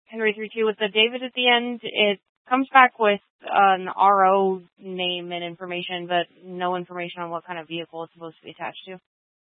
Henry 32 with the David at the end, it comes back with an RO name and information, but no information on what kind of vehicle it's supposed to be attached to.